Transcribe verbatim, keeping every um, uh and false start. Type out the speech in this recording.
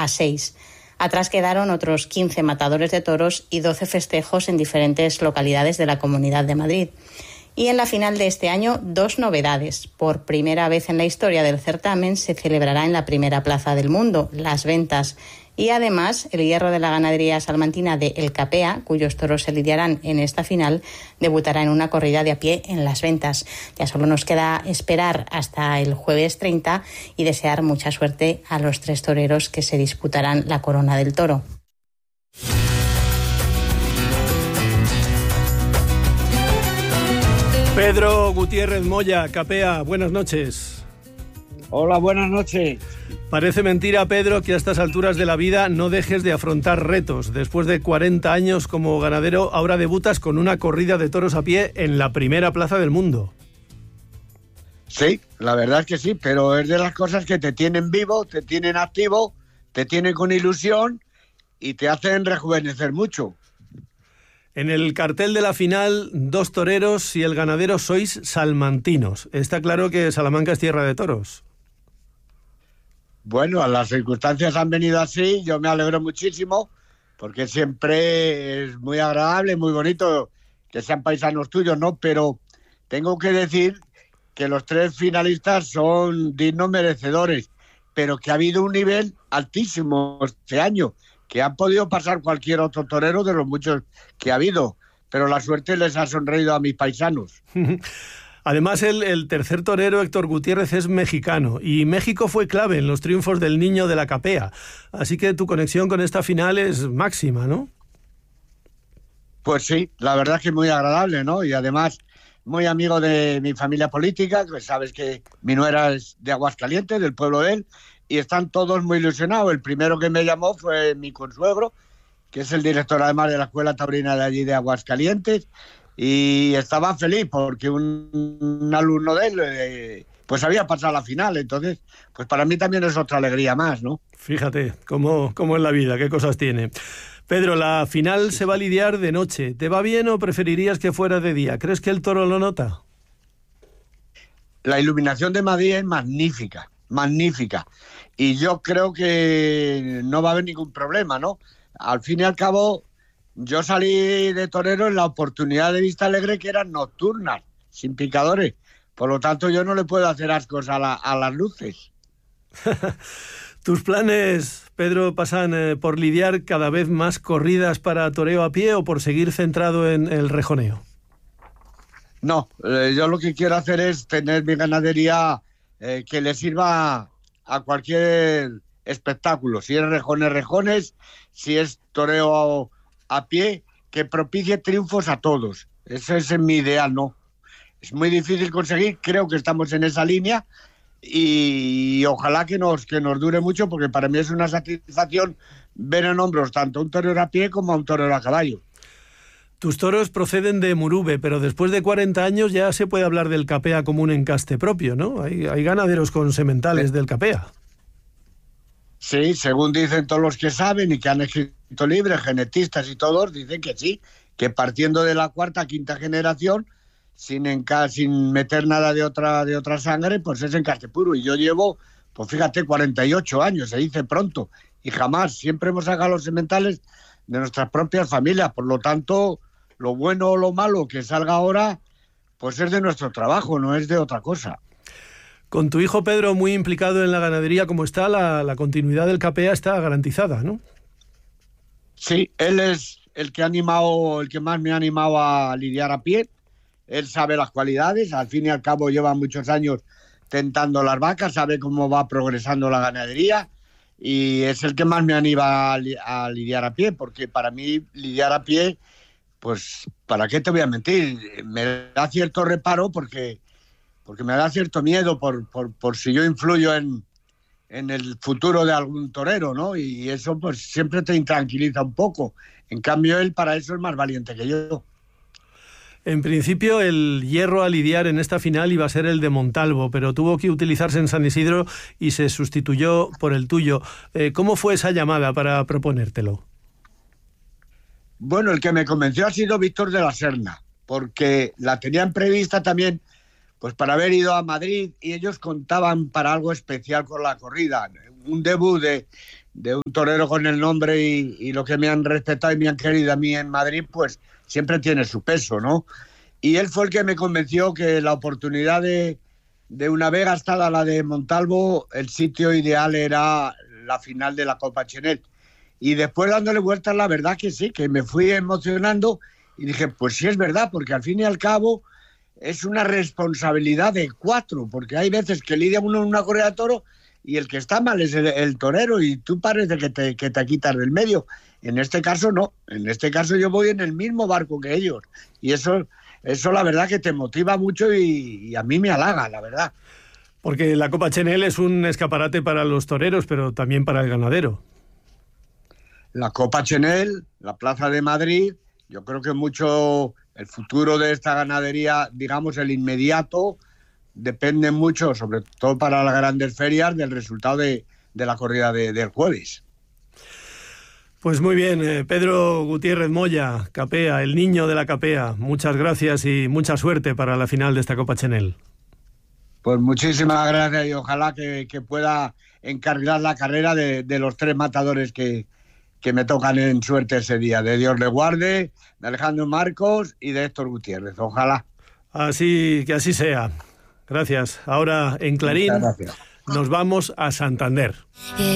a seis. Atrás quedaron otros quince matadores de toros y doce festejos en diferentes localidades de la Comunidad de Madrid. Y en la final de este año, dos novedades. Por primera vez en la historia del certamen se celebrará en la primera plaza del mundo, Las Ventas. Y además, el hierro de la ganadería salmantina de El Capea, cuyos toros se lidiarán en esta final, debutará en una corrida de a pie en Las Ventas. Ya solo nos queda esperar hasta el jueves treinta y desear mucha suerte a los tres toreros que se disputarán la corona del toro. Pedro Gutiérrez Moya, Capea, buenas noches. Hola, buenas noches. Parece mentira, Pedro, que a estas alturas de la vida no dejes de afrontar retos. Después de cuarenta años como ganadero, ahora debutas con una corrida de toros a pie en la primera plaza del mundo. Sí, la verdad es que sí, pero es de las cosas que te tienen vivo, te tienen activo, te tienen con ilusión y te hacen rejuvenecer mucho. En el cartel de la final, dos toreros y el ganadero sois salmantinos. Está claro que Salamanca es tierra de toros. Bueno, las circunstancias han venido así, yo me alegro muchísimo, porque siempre es muy agradable, muy bonito que sean paisanos tuyos, ¿no? Pero tengo que decir que los tres finalistas son dignos merecedores, pero que ha habido un nivel altísimo este año, que han podido pasar cualquier otro torero de los muchos que ha habido, pero la suerte les ha sonreído a mis paisanos. Además, el, el tercer torero, Héctor Gutiérrez, es mexicano, y México fue clave en los triunfos del Niño de la Capea, así que tu conexión con esta final es máxima, ¿no? Pues sí, la verdad es que muy agradable, ¿no? Y además, muy amigo de mi familia política, que sabes que mi nuera es de Aguascalientes, del pueblo de él, y están todos muy ilusionados. El primero que me llamó fue mi consuegro, que es el director además de la Escuela Taurina de allí de Aguascalientes, y estaba feliz porque un, un alumno de él eh, pues había pasado a la final, entonces pues para mí también es otra alegría más, ¿no? Fíjate cómo, cómo es la vida, qué cosas tiene. Pedro, la final se va a lidiar de noche. ¿Te va bien o preferirías que fuera de día? ¿Crees que el toro lo nota? La iluminación de Madrid es magnífica, magnífica, y yo creo que no va a haber ningún problema, ¿no? Al fin y al cabo, yo salí de torero en la oportunidad de Vista Alegre, que eran nocturnas, sin picadores. Por lo tanto, yo no le puedo hacer ascos a, la, a las luces. ¿Tus planes, Pedro, pasan eh, por lidiar cada vez más corridas para toreo a pie o por seguir centrado en el rejoneo? No, eh, yo lo que quiero hacer es tener mi ganadería eh, que le sirva a cualquier espectáculo. Si es rejones, rejones, si es toreo a pie, que propicie triunfos a todos. Ese es mi ideal, ¿no? Es muy difícil conseguir, creo que estamos en esa línea y ojalá que nos, que nos dure mucho, porque para mí es una satisfacción ver en hombros tanto a un torero a pie como a un torero a caballo. Tus toros proceden de Murube, pero después de cuarenta años ya se puede hablar del Capea como un encaste propio, ¿no? Hay, hay ganaderos con sementales del Capea. Sí, según dicen todos los que saben y que han escrito libros, genetistas y todos, dicen que sí, que partiendo de la cuarta, quinta generación, sin, enca- sin meter nada de otra, de otra sangre, pues es encaste puro. Y yo llevo, pues fíjate, cuarenta y ocho años, se dice pronto, y jamás, siempre hemos sacado los sementales de nuestras propias familias. Por lo tanto, lo bueno o lo malo que salga ahora, pues es de nuestro trabajo, no es de otra cosa. Con tu hijo Pedro muy implicado en la ganadería como está, la, la continuidad del Capea está garantizada, ¿no? Sí, él es el que ha animado, el que más me ha animado a lidiar a pie. Él sabe las cualidades, al fin y al cabo lleva muchos años tentando las vacas, sabe cómo va progresando la ganadería y es el que más me anima a, li- a lidiar a pie, porque para mí lidiar a pie, pues, ¿para qué te voy a mentir? Me da cierto reparo porque... porque me da cierto miedo por, por, por si yo influyo en, en el futuro de algún torero, ¿no? Y eso pues siempre te intranquiliza un poco. En cambio, él para eso es más valiente que yo. En principio, el hierro a lidiar en esta final iba a ser el de Montalvo, pero tuvo que utilizarse en San Isidro y se sustituyó por el tuyo. Eh, ¿Cómo fue esa llamada para proponértelo? Bueno, el que me convenció ha sido Víctor de la Serna, porque la tenían prevista también pues para haber ido a Madrid y ellos contaban para algo especial con la corrida, un debut de, de un torero con el nombre y, y lo que me han respetado y me han querido a mí en Madrid, pues siempre tiene su peso, ¿no? Y él fue el que me convenció que la oportunidad de, de una vez gastada la de Montalvo, el sitio ideal era la final de la Copa Chenel. Y después dándole vueltas, la verdad que sí, que me fui emocionando y dije, pues sí es verdad, porque al fin y al cabo es una responsabilidad de cuatro, porque hay veces que lidia uno en una corrida de toro y el que está mal es el, el torero y tú parece que te, que te quitas del medio. En este caso no, en este caso yo voy en el mismo barco que ellos y eso, eso la verdad que te motiva mucho y, y a mí me halaga, la verdad. Porque la Copa Chenel es un escaparate para los toreros, pero también para el ganadero. La Copa Chenel, la Plaza de Madrid, yo creo que mucho el futuro de esta ganadería, digamos el inmediato, depende mucho, sobre todo para las grandes ferias, del resultado de, de la corrida de, del jueves. Pues muy bien, eh, Pedro Gutiérrez Moya, Capea, el niño de la Capea, muchas gracias y mucha suerte para la final de esta Copa Chenel. Pues muchísimas gracias y ojalá que, que pueda encarrilar la carrera de, de los tres matadores que que me tocan en suerte ese día, de Dios le guarde, de Alejandro Marcos y de Héctor Gutiérrez, ojalá. Así que así sea. Gracias. Ahora en Clarín nos vamos a Santander.